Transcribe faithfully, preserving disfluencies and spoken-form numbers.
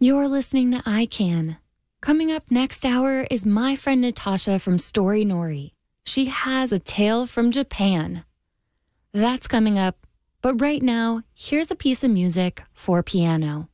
You're listening to I Can. Coming up next hour is my friend Natasha from Story Nori. She has a tale from Japan. That's coming up, but right now, here's a piece of music for piano.